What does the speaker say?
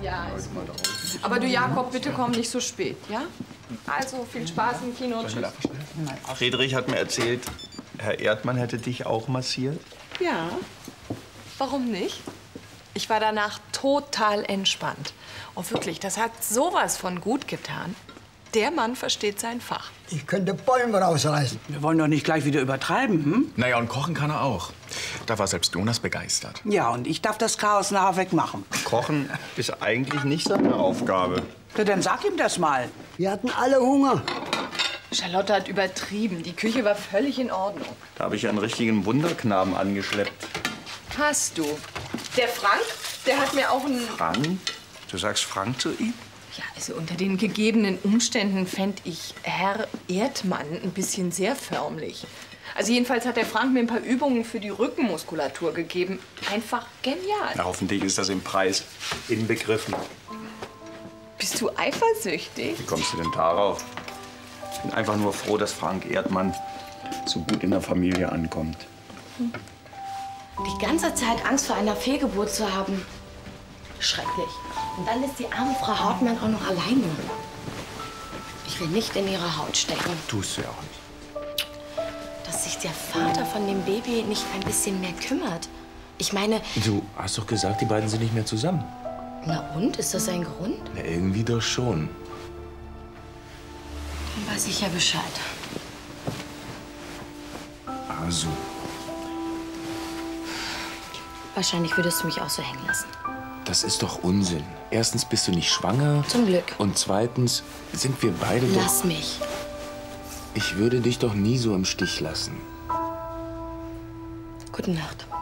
Ja, ist gut. Aber du, Jakob, bitte komm nicht so spät, ja? Also, viel Spaß im Kino. Tschüss. Friedrich hat mir erzählt, Herr Erdmann hätte dich auch massiert. Ja. Warum nicht? Ich war danach total entspannt. Oh, wirklich, das hat sowas von gut getan. Der Mann versteht sein Fach. Ich könnte Bäume rausreißen. Wir wollen doch nicht gleich wieder übertreiben, hm? Naja, und kochen kann er auch. Da war selbst Jonas begeistert. Ja, und ich darf das Chaos nachher wegmachen. Kochen ist eigentlich nicht seine Aufgabe. Ja, dann sag ihm das mal. Wir hatten alle Hunger. Charlotte hat übertrieben. Die Küche war völlig in Ordnung. Da habe ich einen richtigen Wunderknaben angeschleppt. Hast du? Der Frank, der hat mir auch einen... Frank? Du sagst Frank zu ihm? Ja, also unter den gegebenen Umständen fände ich Herr Erdmann ein bisschen sehr förmlich. Also jedenfalls hat der Frank mir ein paar Übungen für die Rückenmuskulatur gegeben. Einfach genial. Na, hoffentlich ist das im Preis inbegriffen. Bist du eifersüchtig? Wie kommst du denn darauf? Ich bin einfach nur froh, dass Frank Erdmann so gut in der Familie ankommt. Die ganze Zeit Angst vor einer Fehlgeburt zu haben. Schrecklich. Und dann ist die arme Frau Hartmann auch noch alleine. Ich will nicht in ihre Haut stecken. Tust du ja auch nicht. Dass sich der Vater von dem Baby nicht ein bisschen mehr kümmert. Ich meine... Du hast doch gesagt, die beiden sind nicht mehr zusammen. Na und? Ist das ein Grund? Na, irgendwie doch schon. Dann weiß ich ja Bescheid. Also. Wahrscheinlich würdest du mich auch so hängen lassen. Das ist doch Unsinn. Erstens bist du nicht schwanger. Zum Glück. Und zweitens sind wir beide doch... Lass mich. Ich würde dich doch nie so im Stich lassen. Gute Nacht.